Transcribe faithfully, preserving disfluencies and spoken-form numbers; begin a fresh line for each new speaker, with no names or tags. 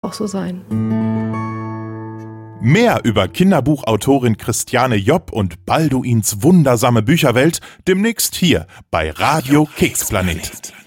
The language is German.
auch so sein.
Mehr über Kinderbuchautorin Christiane Jopp und Balduins wundersame Bücherwelt demnächst hier bei Radio Keksplanet.